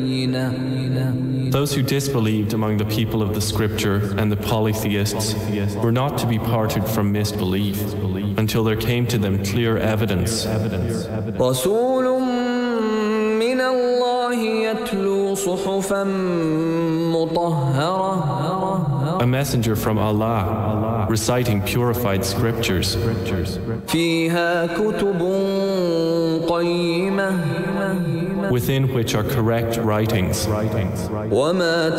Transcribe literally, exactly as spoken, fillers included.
Those who disbelieved among the people of the scripture and the polytheists were not to be parted from misbelief until there came to them clear evidence. رسول من الله يتلو صحفا مطهرة A messenger from Allah reciting purified scriptures فيها كتب قيمة within which are correct writings. وما